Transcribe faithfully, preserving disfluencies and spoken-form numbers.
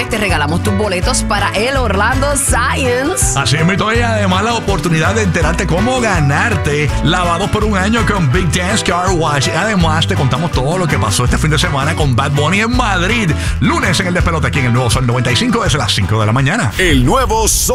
te regalamos tus boletos para el Orlando Science. Así es, y además la oportunidad de enterarte cómo ganarte lavados por un año con Big Dance Car Wash. Además, te contamos todo lo que pasó este fin de semana con Bad Bunny en Madrid. Lunes en el despelote aquí en el Nuevo Sol noventa y cinco desde las cinco de la mañana. El Nuevo Sol